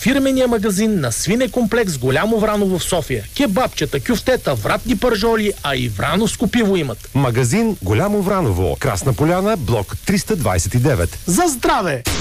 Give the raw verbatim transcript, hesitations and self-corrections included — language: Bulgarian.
фирмения магазин на Свинекомплекс Голямо Враново в София. Кебабчета, кюфтета, вратни пържоли, а и врановско пиво имат. Магазин Голямо Враново, Красна поляна, блок триста двадесет и девет. За здраве!